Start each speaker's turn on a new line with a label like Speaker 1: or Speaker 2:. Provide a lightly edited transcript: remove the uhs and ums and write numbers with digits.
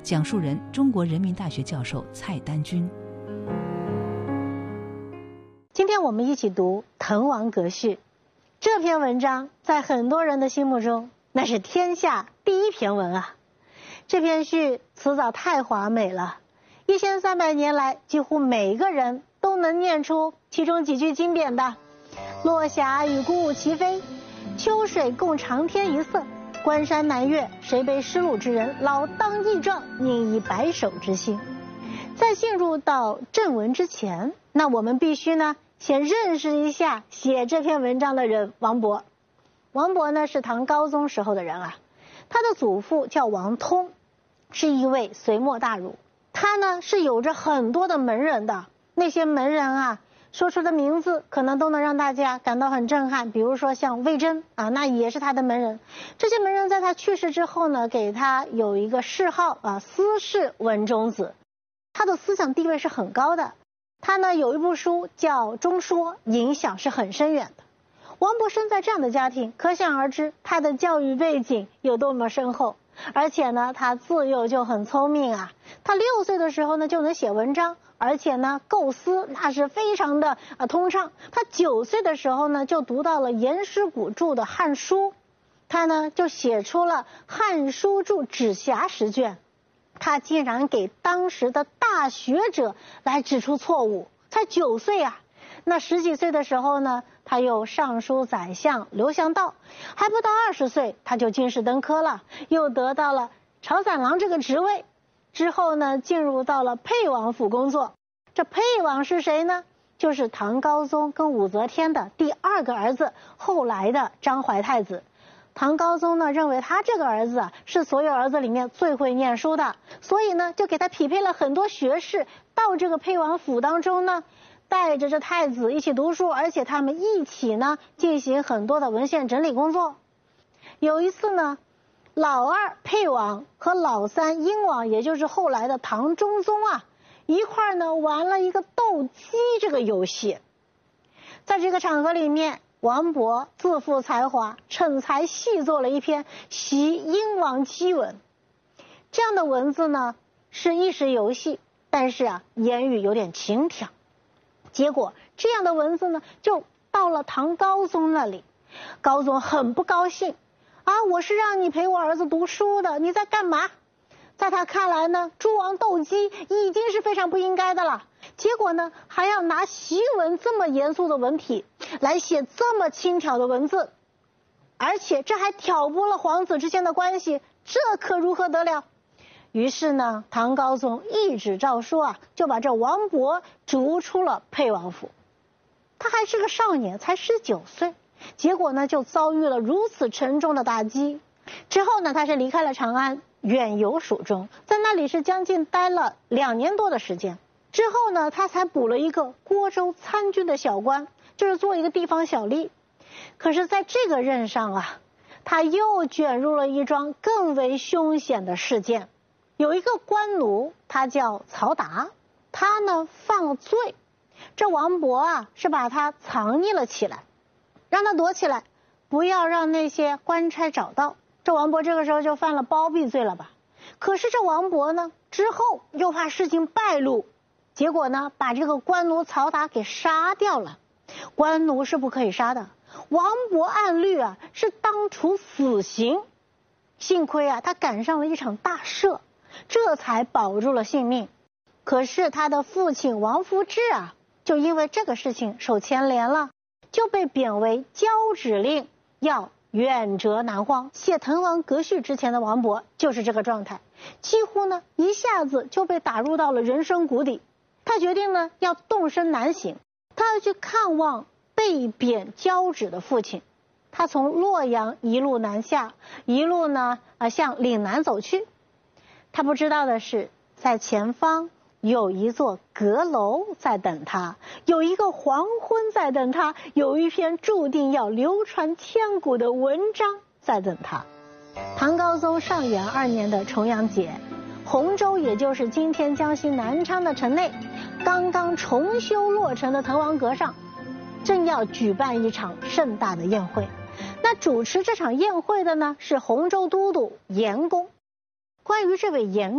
Speaker 1: 讲述人中国人民大学教授蔡丹君。
Speaker 2: 今天我们一起读《滕王阁序》这篇文章，在很多人的心目中，那是天下第一篇文啊！这篇序词藻太华美了，1300年来，几乎每个人都能念出其中几句经典的：“落霞与孤鹜齐飞，秋水共长天一色。关山难越，谁被失路之人？老当益壮，宁以白首之心。”在进入到正文之前，那我们必须呢先认识一下写这篇文章的人王勃。王勃呢是唐高宗时候的人啊，他的祖父叫王通，是一位隋末大儒。他呢是有着很多的门人的，那些门人啊说出的名字可能都能让大家感到很震撼，比如说像魏征啊，那也是他的门人。这些门人在他去世之后呢，给他有一个谥号啊，司事文中子。他的思想地位是很高的，他呢有一部书叫《中说》，影响是很深远的。王勃生在这样的家庭，可想而知他的教育背景有多么深厚。而且呢他自幼就很聪明啊，他6岁的时候呢就能写文章，而且呢构思那是非常的通畅。他9岁的时候呢就读到了颜师古著的《汉书》，他呢就写出了《汉书注指辖10卷》。他竟然给当时的大学者来指出错误，才9岁啊！那10几岁的时候呢，他又上书宰相刘向道，还不到20岁他就进士登科了，又得到了朝散郎这个职位。之后呢，进入到了沛王府工作。这沛王是谁呢？就是唐高宗跟武则天的第2个儿子，后来的张怀太子。唐高宗呢认为他这个儿子啊是所有儿子里面最会念书的，所以呢就给他匹配了很多学士到这个沛王府当中呢，带着这太子一起读书，而且他们一起呢进行很多的文献整理工作。有一次呢，老2沛王和老3英王，也就是后来的唐中宗啊，一块呢玩了一个斗鸡这个游戏。在这个场合里面，王勃自负才华，趁才细作了一篇习英王鸡文。这样的文字呢是一时游戏，但是啊言语有点轻佻。结果这样的文字呢就到了唐高宗那里，高宗很不高兴啊，我是让你陪我儿子读书的，你在干嘛？在他看来呢，诸王斗鸡已经是非常不应该的了，结果呢还要拿习文这么严肃的文体来写这么轻佻的文字，而且这还挑拨了皇子之间的关系，这可如何得了？于是呢，唐高宗一纸诏书啊，就把这王勃逐出了沛王府。他还是个少年，才19岁，结果呢就遭遇了如此沉重的打击。之后呢，他是离开了长安，远游蜀中，在那里是将近待了2年多的时间。之后呢，他才补了一个郭州参军的小官，就是做一个地方小吏。可是在这个任上啊，他又卷入了一桩更为凶险的事件。有一个官奴，他叫曹达，他呢犯了罪，这王勃啊是把他藏匿了起来，让他躲起来，不要让那些官差找到。这王勃这个时候就犯了包庇罪了吧？可是这王勃呢之后又怕事情败露，结果呢把这个官奴曹达给杀掉了。官奴是不可以杀的，王勃按律啊是当处死刑。幸亏啊他赶上了一场大赦，这才保住了性命。可是他的父亲王夫之啊，就因为这个事情受牵连了，就被贬为交趾令，要远谪南荒。写《滕王阁序》之前的王勃就是这个状态，几乎呢一下子就被打入到了人生谷底。他决定呢要动身南行，他要去看望被贬交趾的父亲。他从洛阳一路南下，一路呢向岭南走去。他不知道的是，在前方有一座阁楼在等他，有一个黄昏在等他，有一篇注定要流传千古的文章在等他。唐高宗上元2年的重阳节，洪州也就是今天江西南昌的城内，刚刚重修落成的滕王阁上，正要举办一场盛大的宴会。那主持这场宴会的呢是洪州都督严公。关于这位严